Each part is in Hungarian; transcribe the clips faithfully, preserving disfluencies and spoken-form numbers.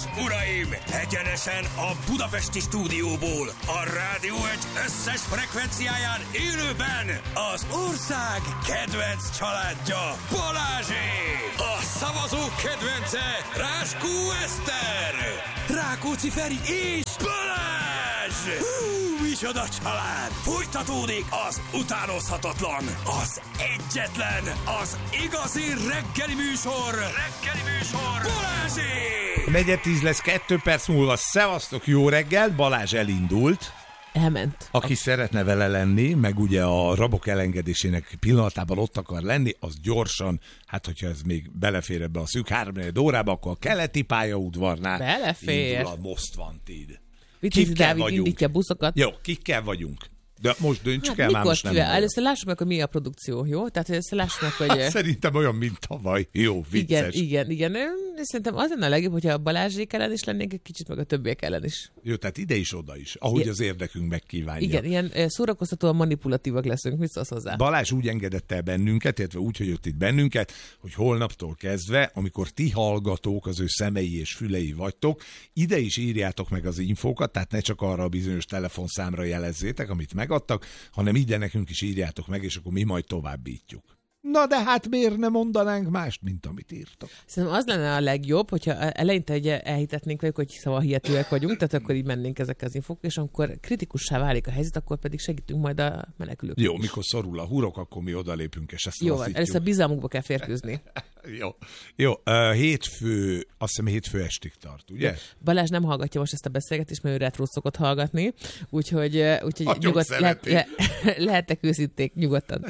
és uraim, egyenesen a budapesti stúdióból, a Rádió egy összes frekvenciáján élőben az ország kedvenc családja, Balázsék! A szavazók kedvence, Ráskó Eszter, Rákóczi Feri és Balázs! Hú, micsoda család! Folytatódik az utánozhatatlan, az egyetlen, az igazi reggeli műsor, reggeli műsor, Balázsék! Negyed tíz lesz, kettő perc múlva. Szevasztok, jó reggelt, Balázs elindult. Elment. Aki a... szeretne vele lenni, meg ugye a rabok elengedésének pillanatában ott akar lenni, az gyorsan, hát hogyha ez még belefér ebbe a szűk háromnegyed órába, akkor a keleti pályaudvarnál belefér. Indul a Most Wanted. Vitézi Dávid indítja buszokat. Jó, kikkel vagyunk? De most döntsük hát el, már most nem. Először lássuk meg, hogy mi a produkció, jó? Tehát először lássuk meg, hogy... Hát, szerintem olyan, mint tavaly. Jó, vicces. Igen, igen, igen. Szerintem az lenne a legjobb, hogyha a Balázsék ellen is lennénk, egy kicsit meg a többiek ellen is. Jó, tehát ide is, oda is, ahogy igen. Az érdekünk megkívánja. Igen, ilyen szórakoztatóan manipulatívak leszünk, mit szólsz hozzá? Balázs úgy engedett el bennünket, illetve úgy, hogy ott itt bennünket, hogy holnaptól kezdve, amikor ti hallgatók, az ő szemei és fülei vagytok, ide is írjátok meg az infókat, tehát ne csak arra a bizonyos telefonszámra jelezzétek, amit megadtak, hanem ide nekünk is írjátok meg, és akkor mi majd továbbítjuk. Na de hát miért ne mondanánk mást, mint amit írtak? Szerintem az lenne a legjobb, hogyha eleinte ugye elhitetnénk velük, hogy szavahihetőek vagyunk, tehát akkor így mennénk ezek az infók, és amikor kritikussá válik a helyzet, akkor pedig segítünk majd a menekülők. Jó, mikor szorul a hurok, akkor mi odalépünk, és ezt jó, lassítjuk. Először bizalmukba kell férkőzni. Jó, jó. Uh, hétfő, azt hiszem hétfő estig tart, ugye? Balázs nem hallgatja most ezt a beszélgetést, mert ő retrót szokott hallgatni, úgyhogy, úgyhogy nyugodt, lehet, le, lehettek őszinték nyugodtan.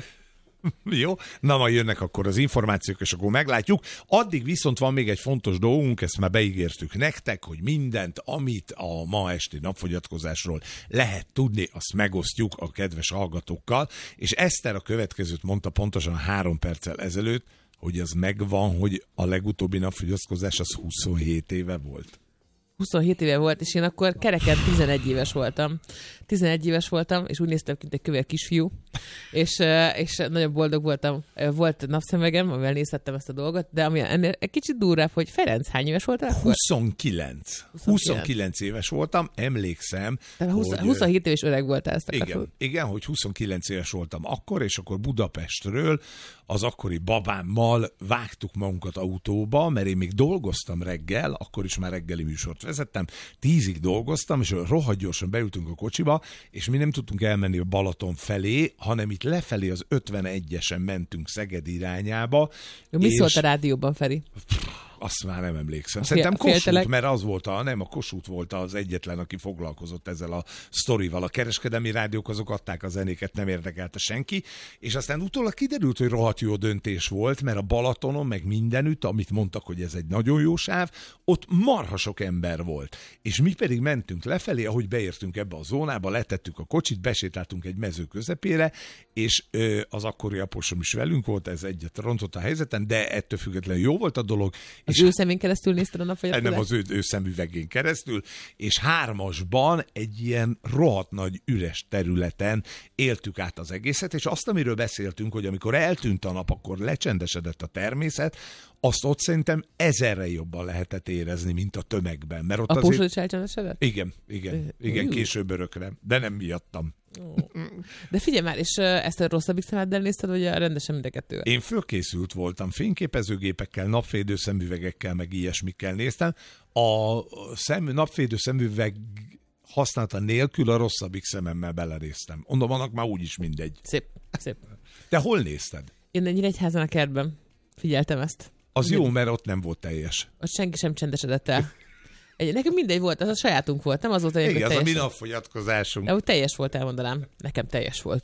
Jó, na majd jönnek akkor az információk, és akkor meglátjuk. Addig viszont van még egy fontos dolgunk, ezt már beígértük nektek, hogy mindent, amit a ma esti napfogyatkozásról lehet tudni, azt megosztjuk a kedves hallgatókkal, és Eszter a következőt mondta pontosan három perccel ezelőtt, hogy az megvan, hogy a legutóbbi napfogyatkozás az huszonhét éve volt. huszonhét éve volt, és én akkor kereken tizenegy éves voltam. tizenegy éves voltam, és úgy néztem, mint egy kövér kisfiú, és, és nagyon boldog voltam. Volt napszemegem, amivel nézhettem ezt a dolgot, de ami ennél egy kicsit durvább, hogy Ferenc, hány éves voltál akkor? huszonkilenc. huszonkilenc éves voltam, emlékszem. Tehát húsz, hogy, huszonhét éves öreg voltál, ezt igen, igen, hogy huszonkilenc éves voltam akkor, és akkor Budapestről az akkori babámmal vágtuk magunkat autóba, mert én még dolgoztam reggel, akkor is már reggeli műsort vezettem, tízig dolgoztam, és rohadt gyorsan beültünk a kocsiba, és mi nem tudtunk elmenni a Balaton felé, hanem itt lefelé az ötvenegyesen mentünk Szeged irányába. Jó, mi és... szólt a rádióban, Feri? Azt már nem emlékszem. Szerintem Kossuth, mert az volt a, nem, a Kossuth volt az egyetlen, aki foglalkozott ezzel a sztorival. A kereskedelmi rádiók azok adták a zenéket, nem érdekelte senki, és aztán utólag kiderült, hogy rohadt jó döntés volt, mert a Balatonon, meg mindenütt, amit mondtak, hogy ez egy nagyon jó sáv, ott marha sok ember volt. És mi pedig mentünk lefelé, ahogy beértünk ebbe a zónába, letettük a kocsit, besétáltunk egy mező közepére, és ö, az akkori aposom is velünk volt, ez egyet rontott a helyzeten, de ettől függetlenül jó volt a dolog. Az és ő szemén keresztül nézted a napfogyatkozást? Nem, az ő, ő szemüvegén keresztül, és hármasban egy ilyen rohadt nagy üres területen éltük át az egészet, és azt, amiről beszéltünk, hogy amikor eltűnt a nap, akkor lecsendesedett a természet, azt ott szerintem ezerre jobban lehetett érezni, mint a tömegben. Mert ott a azért... Pósod elcsendesedett? Igen, igen, igen, később örökre, de nem miattam. Oh. De figyelj már, és ezt a rosszabbik szemeddel nézted, vagy a rendesen mind a kettővel? Én fölkészült voltam, fényképezőgépekkel, napfédő szemüvegekkel, meg ilyesmikkel néztem. A szem, napfédő szemüveg használata nélkül a rosszabbik szememmel belenéztem. Mondom, annak már úgyis mindegy. Szép, szép. De hol nézted? Én egy Nyíregyházán a kertben figyeltem ezt. Az jó, mert ott nem volt teljes. Ott senki sem csendesedett el. Egy, nekem mindegy volt, az a sajátunk volt, nem az volt, hogy igen, teljes. Az a mi napfogyatkozásunk. De úgy teljes volt, elmondanám. Nekem teljes volt.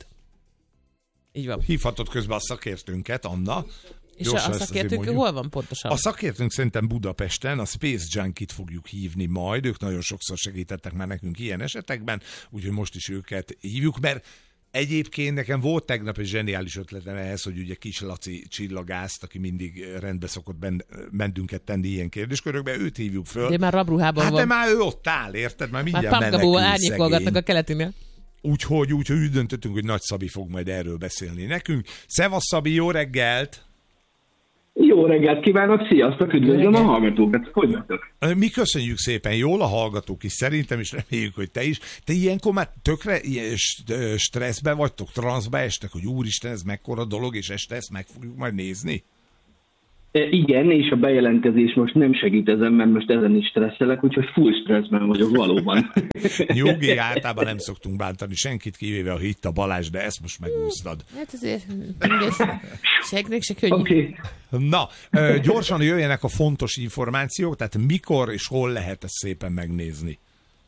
Így van. Hívhatod közben a szakértőnket, Anna. És a, a szakértőnk hol van pontosan? A szakértőnk szerintem Budapesten, a Space Junkie-t fogjuk hívni majd, ők nagyon sokszor segítettek már nekünk ilyen esetekben, úgyhogy most is őket hívjuk, mert egyébként nekem volt tegnap egy zseniális ötletem ehhez, hogy ugye Kis Laci csillagászt, aki mindig rendbe szokott bennünket tenni ilyen kérdéskörökbe, őt hívjuk föl. De már rabruhában hát van. de már ő ott áll, érted? Már mindjárt menekül szegény. Már árnyékolgatnak a keletinél. Úgyhogy, úgyhogy úgy döntöttünk, hogy Nagy Szabi fog majd erről beszélni nekünk. Szevasz Szabi, jó reggelt! Jó reggelt kívánok, sziasztok, üdvözlöm a hallgatókat, hogy vagytok? Mi köszönjük szépen, jól a hallgatók is szerintem, és reméljük, hogy te is. Te ilyenkor már tökre ilyen stresszbe vagytok, transzba estek, hogy úristen, ez mekkora dolog, és este ezt meg fogjuk majd nézni? Igen, és a bejelentkezés most nem segít ezen, mert most ezen is stresszelek, úgyhogy full stresszben vagyok valóban. Nyugi, általában nem szoktunk bántani senkit, kivéve a Hitta Balázs, de ezt most megúsztad. Hát azért segnek se könnyű. Okay. Na, gyorsan jöjjenek a fontos információk, tehát mikor és hol lehet ezt szépen megnézni?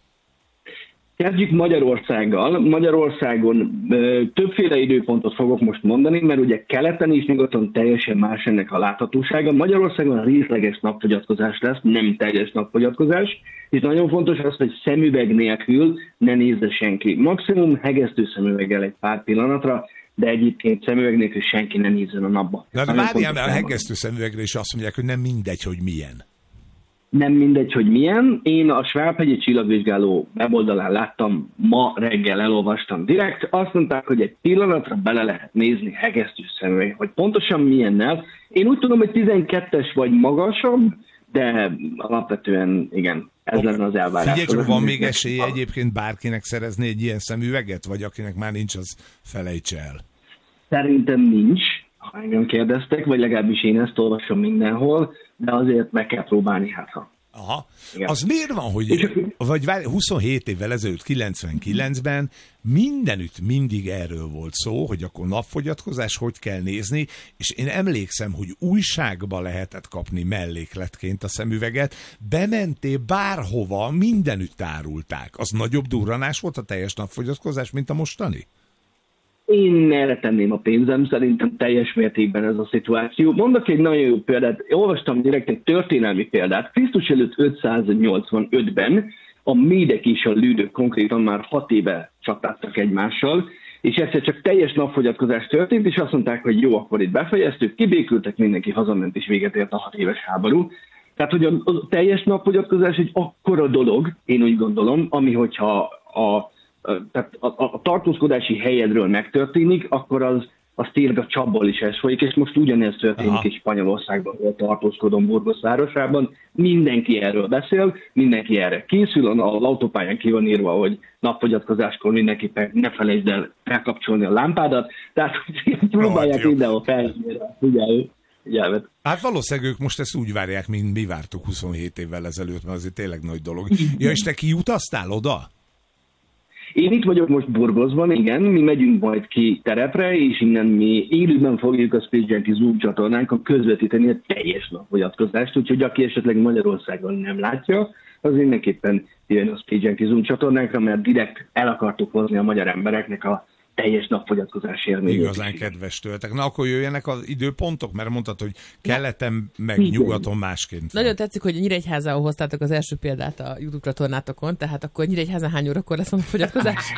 Kezdjük Magyarországgal. Magyarországon ö, többféle időpontot fogok most mondani, mert ugye keleten és nyugaton teljesen más ennek a láthatósága. Magyarországon részleges napfogyatkozás lesz, nem teljes napfogyatkozás, és nagyon fontos az, hogy szemüveg nélkül ne nézze senki. Maximum hegesztő szemüveggel egy pár pillanatra, de egyébként szemüveg nélkül senki ne nézzen a napba. Na, de várjál, a hegesztő szemüvegre is azt mondják, hogy nem mindegy, hogy milyen. Nem mindegy, hogy milyen. Én a Svábhegyi Csillagvizsgáló weboldalán láttam, ma reggel elolvastam direkt, azt mondták, hogy egy pillanatra bele lehet nézni hegesztő szemüveg, hogy pontosan milyennel. Én úgy tudom, hogy tizenkettes vagy magasabb, de alapvetően igen, ez okay. lenne az elvárás. Figyelj csak, van még esélye egyébként bárkinek szerezni egy ilyen szemüveget, vagy akinek már nincs, az felejtse el? Szerintem nincs, ha engem kérdeztek, vagy legalábbis én ezt olvasom mindenhol, de azért meg kell próbálni, hát ha. Aha. Igen. Az miért van, hogy vagy huszonhét évvel ezelőtt, kilencvenkilencben mindenütt mindig erről volt szó, hogy akkor napfogyatkozás, hogy kell nézni, és én emlékszem, hogy újságba lehetett kapni mellékletként a szemüveget, bementél bárhova, mindenütt árulták. Az nagyobb durranás volt a teljes napfogyatkozás, mint a mostani? Én erre tenném a pénzem, szerintem teljes mértékben ez a szituáció. Mondok egy nagyon jó példát, olvastam direkt egy történelmi példát. Krisztus előtt ötszáznyolcvanötben a médek és a lődök konkrétan már hat éve csatáztak egymással, és egyszer csak teljes napfogyatkozás történt, és azt mondták, hogy jó, akkor itt befejeztük, kibékültek, mindenki hazament, és véget ért a hat éves háború. Tehát, hogy a, a teljes napfogyatkozás egy akkora dolog, én úgy gondolom, ami hogyha a tehát a, a, a tartózkodási helyedről megtörténik, akkor az, az tényleg a csapból is ez folyik, és most ugyanez történik Aha. is Spanyolországban, ahol tartózkodom Burgos városában. Mindenki erről beszél, mindenki erre készül, az autópályán ki van írva, hogy napfogyatkozáskor mindenképpen ne felejtsd el elkapcsolni a lámpádat, tehát próbálják mindenhol felhívni a figyelmet. Hát valószínűleg ők most ezt úgy várják, mint mi vártuk huszonhét évvel ezelőtt, mert azért tényleg nagy dolog. Ja, és te kijutaztál oda? Én itt vagyok most Burgosban, igen, mi megyünk majd ki terepre, és innen mi élőben fogjuk a Space Junkie Zoom csatornánkon közvetíteni a teljes napfogyatkozást, úgyhogy aki esetleg Magyarországon nem látja, az mindenképpen jön a Space Junkie Zoom csatornánkra, mert direkt el akartuk hozni a magyar embereknek a teljes napfogyatkozás élményét. Igazán kedves tőletek. Na akkor jöjjenek az időpontok, mert mondtad, hogy keleten meg igen. nyugaton másként. Nagyon tetszik, hogy Nyíregyházához hoztátok az első példát a YouTube csatornátokon, tehát akkor Nyíregyházán hány órakor lesz a napfogyatkozás?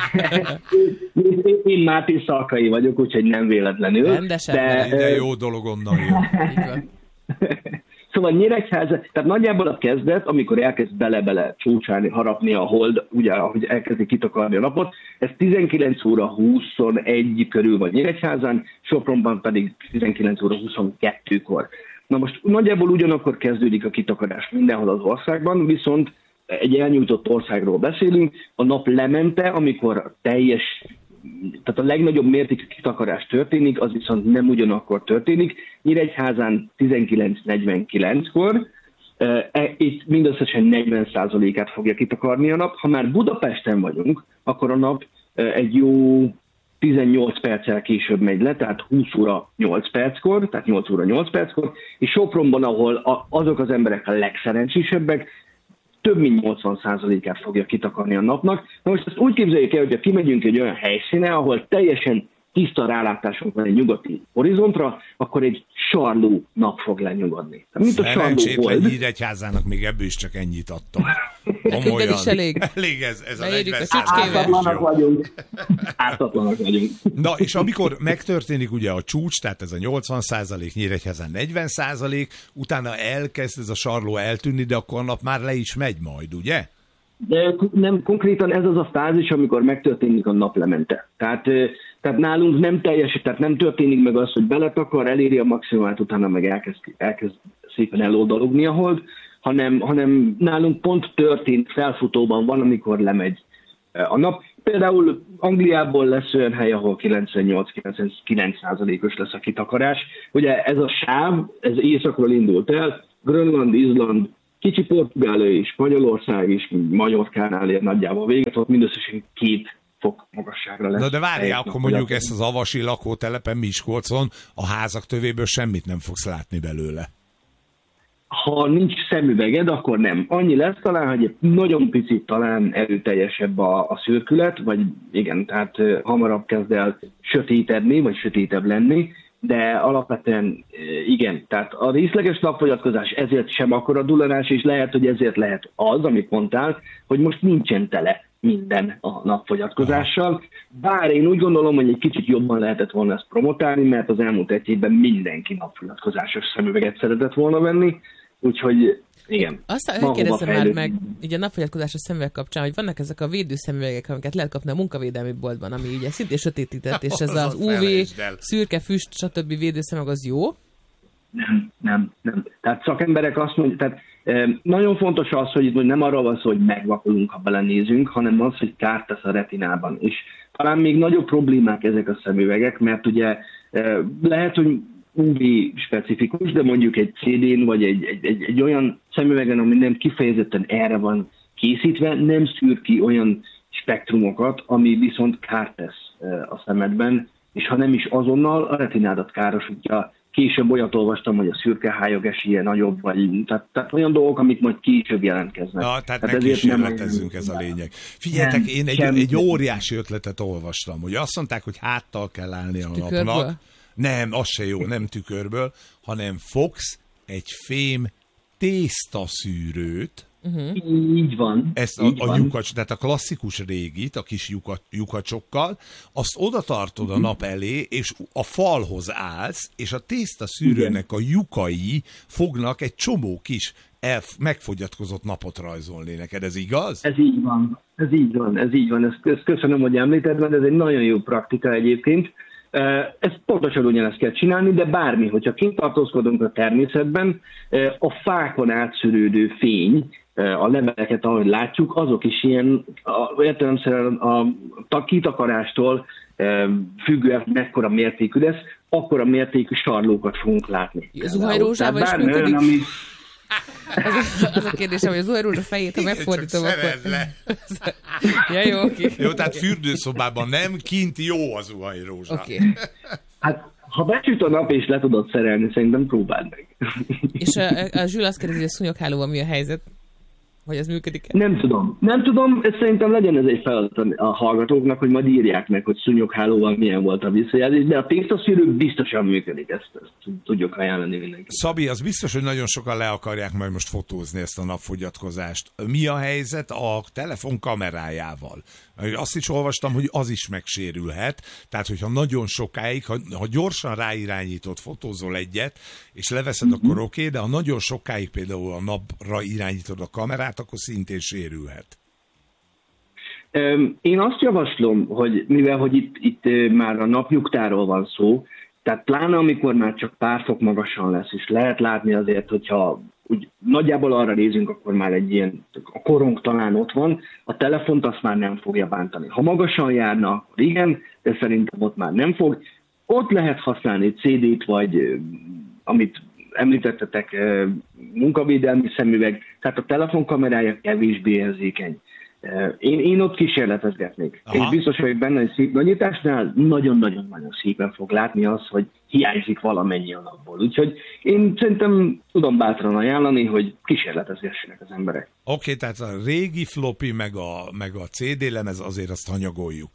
Én Máté Szalkai vagyok, úgyhogy nem véletlenül. Rendesen. De, de jó dolog onnan jön. Szóval Nyíregyháza, tehát nagyjából a kezdet, amikor elkezd bele-bele csúcsálni, harapni a hold, ugye, ahogy elkezdi kitakarni a napot, ez tizenkilenc óra huszonegy körül van Nyíregyházán, Sopronban pedig tizenkilenc óra huszonkettőkor. Na most nagyjából ugyanakkor kezdődik a kitakarás mindenhol az országban, viszont egy elnyújtott országról beszélünk, a nap lemente, amikor teljes, tehát a legnagyobb mértékű kitakarás történik, az viszont nem ugyanakkor történik. Nyíregyházán tizenkilenc negyvenkilenckor, itt mindösszesen negyven százalékát fogja kitakarni a nap. Ha már Budapesten vagyunk, akkor a nap egy jó tizennyolc perccel később megy le, tehát húsz óra nyolc perckor, tehát nyolc óra nyolc perckor, és Sopronban, ahol azok az emberek a legszerencsésebbek, több mint nyolcvan százalékát fogja kitakarni a napnak. Na most ezt úgy képzeljük el, hogyha kimegyünk egy olyan helyszíne, ahol teljesen tiszta rálátásunk van egy nyugati horizontra, akkor egy sarló nap fog lenyugodni. Mint a szerencsétlen Nyíregyházának még ebből is csak ennyit adtam. Komolyan. Is elég. Elég ez, ez a negyven százalék. Ártatlanak vagyunk. Ártatlanak vagyunk. Na, és amikor megtörténik ugye a csúcs, tehát ez a nyolcvan százalék, Nyíregyházán negyven százalék, utána elkezd ez a sarló eltűnni, de akkor a nap már le is megy majd, ugye? De nem, konkrétan ez az a fázis, amikor megtörténik a naplemente. Tehát Tehát nálunk nem teljes, tehát nem történik meg az, hogy beletakar, eléri a maximumát, utána meg elkezd, elkezd szépen eloldalogni a hold, hanem, hanem nálunk pont történt, felfutóban van, amikor lemegy a nap. Például Angliából lesz olyan hely, ahol kilencvennyolc-kilencvenkilenc százalékos lesz a kitakarás. Ugye ez a sáv, ez északról indult el, Grönland, Izland, kicsi Portugália és Spanyolország is, Majorkánál ér nagyjából véget, ott mindösszesen két fok magasságra lesz. Na de várjál, akkor mondjuk ezt az avasi lakótelepen Miskolcon a házak tövéből semmit nem fogsz látni belőle. Ha nincs szemüveged, akkor nem. Annyi lesz talán, hogy egy nagyon picit talán erőteljesebb a, a szürkület, vagy igen, tehát uh, hamarabb kezd el sötétedni, vagy sötétebb lenni, de alapvetően uh, igen. Tehát a részleges napfogyatkozás ezért sem akkora dulanás, és lehet, hogy ezért lehet az, amit mondtál, hogy most nincsen tele minden a napfogyatkozással. Bár én úgy gondolom, hogy egy kicsit jobban lehetett volna ezt promotálni, mert az elmúlt egy évben mindenki napfogyatkozásos szemüveget szeretett volna venni, úgyhogy igen. Azt kérdezem már meg, így a napfogyatkozásos szemüveg kapcsán, hogy vannak ezek a védőszemüvegek, amiket lehet kapni a munkavédelmi boltban, ami ugye szintén sötétített, és ez az ú vé, szürke, füst, stb. Védőszemüveg az jó? Nem, nem, nem. Tehát szakemberek azt mondják, tehát e, nagyon fontos az, hogy itt nem arról van szó, hogy megvakulunk, ha belenézünk, hanem az, hogy kárt tesz a retinában is. Talán még nagyobb problémák ezek a szemüvegek, mert ugye e, lehet, hogy ú vé specifikus, de mondjuk egy cé dén, vagy egy, egy, egy, egy olyan szemüvegen, ami nem kifejezetten erre van készítve, nem szűr ki olyan spektrumokat, ami viszont kárt tesz a szemedben, és ha nem is azonnal, a retinádat károsítja. Később olyat olvastam, hogy a szürkehályog esélye nagyobb, vagy tehát, tehát olyan dolgok, amik majd később jelentkeznek. Na, tehát, tehát megkísérletezzünk, ez a lényeg. Figyeljetek, én egy, egy óriási ötletet olvastam, hogy azt mondták, hogy háttal kell állni a Tükörből? napnak. Nem, az se jó, nem tükörből, hanem fogsz egy fém tésztaszűrőt, Uh-huh. Így van. Ezt így a, a van. lyukacs, tehát a klasszikus régit, a kis lyuka, lyukacsokkal, azt oda tartod uh-huh. a nap elé, és a falhoz állsz, és a tésztaszűrőnek a lyukai fognak egy csomó kis elf, megfogyatkozott napot rajzolni neked. Ez igaz? Ez így van. Ez így van. Ez így van. Ezt, ezt köszönöm, hogy említed, mert ez egy nagyon jó praktika egyébként. Ezt pontosan ugyanezt kell csinálni, de bármi, hogyha kint tartózkodunk a természetben, a fákon átszűrődő fény, a leveleket, ahogy látjuk, azok is ilyen, értelemszerűen a, a kitakarástól függően mekkora mértékű lesz, akkora mértékű sarlókat fogunk látni. A zuhanyrózsával is működik? Ami... Az, az a kérdésem, hogy a zuhanyrózsa fejét, ha megfordítom, akkor... le. Ja, jó, oké. Jó, tehát fürdőszobában nem, kint jó a zuhanyrózsa. Oké. Okay. Hát, ha becsüt a nap és le tudod szerelni, szerintem próbáld meg. És a, a Zsül azt kérdezi, hogy a szúnyoghálóval mi a helyzet? Hogy ez működik-e? Nem tudom. Nem tudom, ez szerintem legyen ez egy feladat a hallgatóknak, hogy majd írják meg, hogy szúnyoghálóval milyen volt a visszajelzés, de a tésztaszűrő biztosan működik, ezt, ezt tudjuk ajánlani mindenki. Szabi, az biztos, hogy nagyon sokan le akarják majd most fotózni ezt a napfogyatkozást. Mi a helyzet a telefon kamerájával? Azt is olvastam, hogy az is megsérülhet, tehát hogyha nagyon sokáig, ha, ha gyorsan ráirányított, fotózol egyet, és leveszed, mm-hmm. akkor oké, okay, de ha nagyon sokáig például a napra irányítod a kamerát, akkor szintén sérülhet. Én azt javaslom, hogy mivel hogy itt, itt már a napnyugtáról van szó, tehát pláne amikor már csak pár fok magasan lesz, és lehet látni azért, hogyha úgy nagyjából arra nézünk, akkor már egy ilyen, a korong talán ott van, a telefont azt már nem fogja bántani. Ha magasan járna, akkor igen, de szerintem ott már nem fog. Ott lehet használni cé dét, vagy amit említettetek, munkavédelmi szemüveg, tehát a telefonkamerája kevésbé érzékeny. Én, én ott kísérletezgetnék. Aha. És biztos vagyok benne, hogy szép nagyításnál nagyon-nagyon-nagyon szépen fog látni az, hogy hiányzik valamennyi a napból. Úgyhogy én szerintem tudom bátran ajánlani, hogy kísérletezgessenek az emberek. Oké, okay, tehát a régi floppy meg a, meg a cé dé lemez, azért azt hanyagoljuk.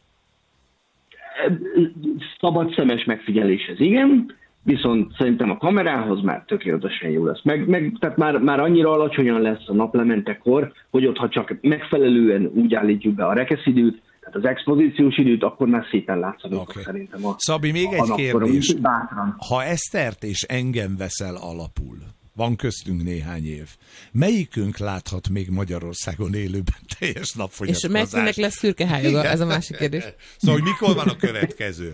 Szabad szemes megfigyeléshez, igen, viszont szerintem a kamerához már tökéletesen jó lesz. Meg, meg, tehát már, már annyira alacsonyan lesz a naplementekor, hogy ott, ha csak megfelelően úgy állítjuk be a rekeszidőt, tehát az expozíciós időt, akkor már szépen látszanak okay. szerintem a Szabi, még a, egy a kérdés. Ha Esztert és engem veszel alapul, van köztünk néhány év. Melyikünk láthat még Magyarországon élőben teljes napfogyatkozást? És melyiknek lesz szürkehályoga? Ez a másik kérdés. Szóval, hogy mikor van a következő?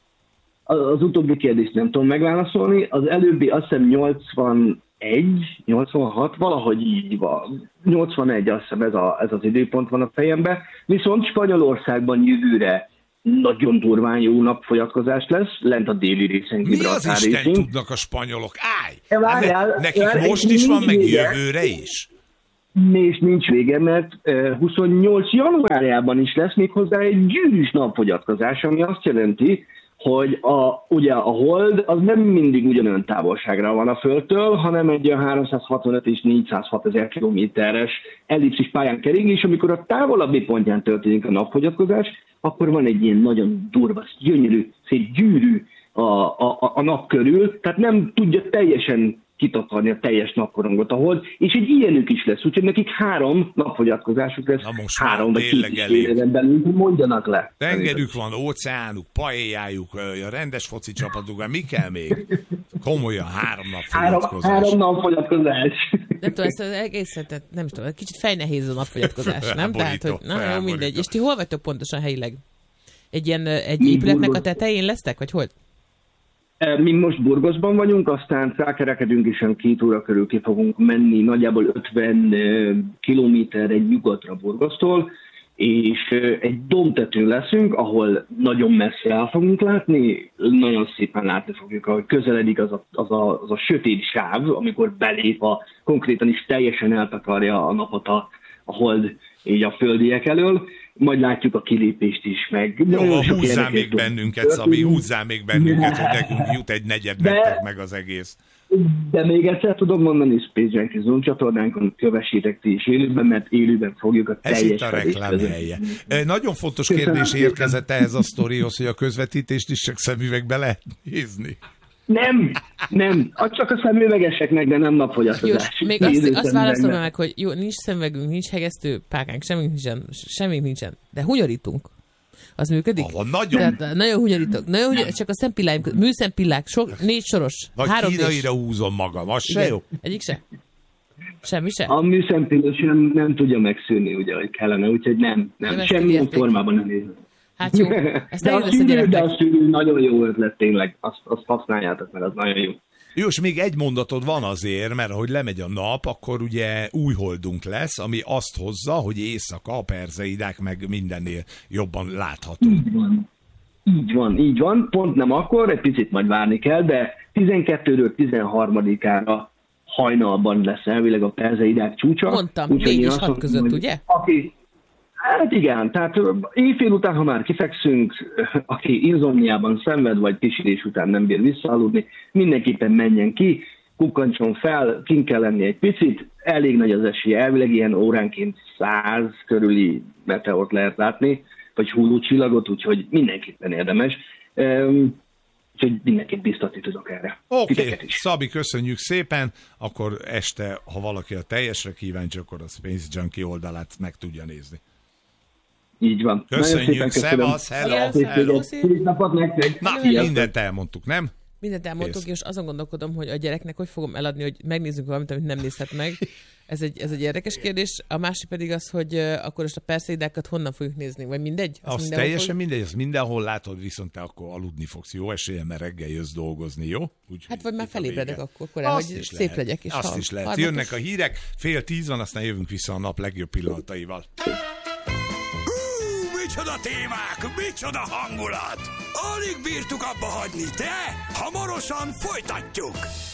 Az utóbbi kérdést nem tudom megválaszolni. Az előbbi azt hiszem nyolcvanegy, nyolcvanhat, valahogy így van. nyolcvanegy azt hiszem ez, a, ez az időpont van a fejemben. Viszont Spanyolországban jövőre nagyon durván jó napfogyatkozás lesz, lent a déli részen. Mi az Isten részén tudnak a spanyolok? Állj! Várjál, ne, nekik várjál, most is van, meg vége. Jövőre is? És nincs vége, mert huszonnyolc januárjában is lesz méghozzá egy gyűrűs napfogyatkozás, ami azt jelenti, hogy a, ugye a hold az nem mindig ugyanolyan távolságra van a Földtől, hanem egy olyan háromszázhatvanöt és négyszázhat ezer kilométeres ellipszis pályán kering, és amikor a távolabbi pontján történik a napfogyatkozás, akkor van egy ilyen nagyon durva, gyönyörű, szép gyűrű a, a, a nap körül, tehát nem tudja teljesen kitakarni a teljes napkorongot a hold, és egy ilyenük is lesz, úgyhogy nekik három napfogyatkozásuk lesz, három vagy két éven belül mondjanak le. Tengerük van, óceánuk, paéjájuk, a rendes foci csapatuk, mi kell még? Komolyan három napfogyatkozás. Három, három napfogyatkozás. Nem tudom, ezt az egészet, nem tudom, kicsit fejnehéz a napfogyatkozás, nem? Tehát, hogy na, jó, mindegy. És ti hol vagytok pontosan helyileg? Egy ilyen, egy épületnek a tetején lesztek, vagy hol? Mi most Burgosban vagyunk, aztán felkerekedünk, és két óra körül ki fogunk menni, nagyjából ötven kilométerre nyugatra Burgostól, és egy dombtetőn leszünk, ahol nagyon messze el fogunk látni, nagyon szépen látni fogjuk, ahogy közeledik az a, az a, az a sötét sáv, amikor belép a, konkrétan is teljesen eltakarja a napot a, a hold így a földiek elől, majd látjuk a kilépést is, meg... Jó, húzzál még bennünket, Szabi, húzzál még bennünket, hogy nekünk jut egy negyed nektek meg az egész. De még egyszer tudom mondani, Space Junkie Zone csatornánkon kövessétek ti is élőben, mert élőben fogjuk a teljes... Ez itt a reklám helye. Nagyon fontos kérdés érkezett ehhez a sztorihoz, hogy a közvetítést is csak szemüvegbe lehet nézni. Nem, nem. Csak a szemüvegeseknek, de nem napfogyatkozás. Jó, még azt, azt válaszolom meg, hogy jó, nincs szemüvegünk, nincs hegesztő pákánk, semmink nincsen, semmink nincsen, de hunyorítunk. Az működik? Ah, nagyon. Tehát, nagyon hunyorítok. Nagyon hunyorítok, csak a szempilláim, műszempillák, sok, négy soros. Vagy három kínaira húzom magam, az se jó? Egyik se? Semmi se? A műszempilla sem nem tudja megszűnni, ugye, hogy kellene, úgyhogy nem, nem. Semmilyen formában nem érzem. Hát jó, ezt de, a szűrő, de a szűrő nagyon jó ötlet tényleg, azt, azt használjátok, mert az nagyon jó. Jó, és még egy mondatod van azért, mert ahogy lemegy a nap, akkor ugye új holdunk lesz, ami azt hozza, hogy éjszaka a perzeidák meg mindennél jobban láthatunk. Így van. Így van, így van. Pont nem akkor, egy picit majd várni kell, de tizenkettőről tizenharmadikára hajnalban lesz elvileg a perzeidák csúcsa. Mondtam, négy és hat között, hogy, ugye? Aki, hát igen, tehát éjfél után, ha már kifekszünk, aki insomniában szenved, vagy pisilés után nem bír visszaaludni, mindenképpen menjen ki, kukkancson fel, kint kell lenni egy picit, elég nagy az esély, elvileg ilyen óránként száz körüli meteort lehet látni, vagy hullócsillagot, úgyhogy mindenképpen érdemes. Um, úgyhogy mindenképp biztatni tudok erre. Oké, okay. Szabi, köszönjük szépen, akkor este, ha valaki a teljesre kíváncsi, akkor a Space Junkie oldalát meg tudja nézni. Így van. Köszönjük, szevasz, hello, hello. Na, mindent elmondtuk, nem? Mindent elmondtuk, és azon gondolkodom, hogy a gyereknek hogy fogom eladni, hogy megnézzünk valamit, amit nem nézhet meg. Ez egy, ez egy érdekes kérdés. A másik pedig az, hogy uh, akkor most a perszeidákat honnan fogjuk nézni, vagy mindegy? Az teljesen fog... mindegy, az mindenhol látod, viszont te akkor aludni fogsz. Jó esélye, mert reggel jössz dolgozni, jó? Úgy, hát vagy már felébredek akkor, korán, hogy szép lehet. Legyek. És azt is lehet. Harmatos. Jönnek a hírek, fél tíz van, aztán jövünk vissza a nap legjobb pillanataival. Micsoda témák, micsoda hangulat! Alig bírtuk abba hagyni, de hamarosan folytatjuk!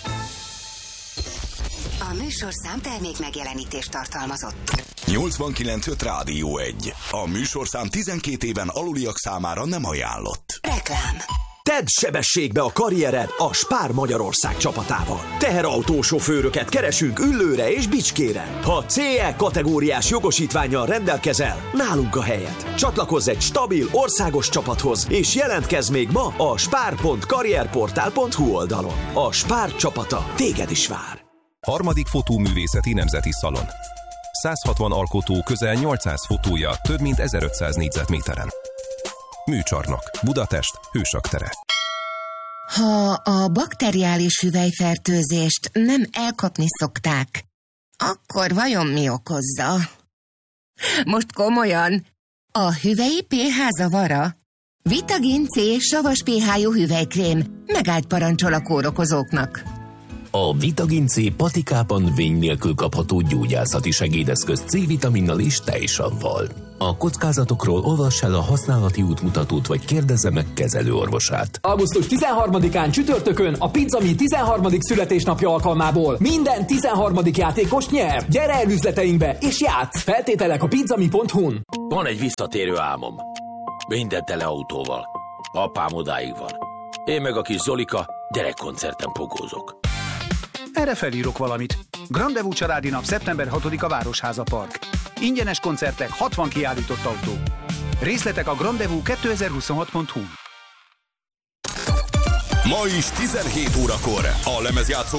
A műsorszám termék megjelenítést tartalmazott. nyolcvankilenc öt Rádió egy. A műsorszám tizenkét éven aluliak számára nem ajánlott. Reklám. Tedd sebességbe a karriered a Spar Magyarország csapatával. Teherautósofőröket keresünk Üllőre és Bicskére. Ha cé e kategóriás jogosítvánnyal rendelkezel, nálunk a helyed. Csatlakozz egy stabil, országos csapathoz, és jelentkezz még ma a spar pont karrierportál pont hu oldalon. A Spar csapata téged is vár. Harmadik fotóművészeti nemzeti szalon. százhatvan alkotó, közel nyolcszáz fotója, több mint ezerötszáz négyzetméteren. Műcsarnok, Budapest, Hősök tere. Ha a bakteriális hüvelyfertőzést nem elkapni szokták, akkor vajon mi okozza? Most komolyan, a hüvelyi pé há zavara? Vitagin C savas pé há-jú hüvelykrém megállt parancsol a kórokozóknak. A Vitagin C patikában vény nélkül kapható gyógyászati segédeszköz C-vitaminnal és tejsavval. A kockázatokról olvass el a használati útmutatót, vagy kérdezze meg kezelőorvosát. augusztus tizenharmadikán csütörtökön a Pizzami tizenharmadik születésnapja alkalmából minden tizenharmadik játékos nyer. Gyere el üzleteinkbe és játsz! Feltételek a pizzami pont hu-n. Van egy visszatérő álmom. Minden tele autóval. Apám odáig van. Én meg a kis Zolika gyerekkoncerten pogózok. Erre felírok valamit. Grandevú családi nap szeptember hatodika Városháza Park. Ingyenes koncertek, hatvan kiállított autó. Részletek a grandevú kétezer-huszonhat pont hu. Ma is tizenhét órakor a lemezjátszó